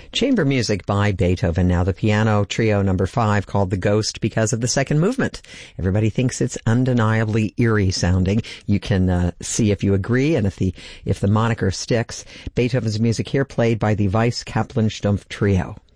Chamber music by Beethoven. Now the piano trio number 5 called The Ghost because of the second movement. Everybody thinks it's undeniably eerie sounding. You can see if you agree and if the moniker sticks. Beethoven's music here played by the Weiss Kaplan Stumpf Trio.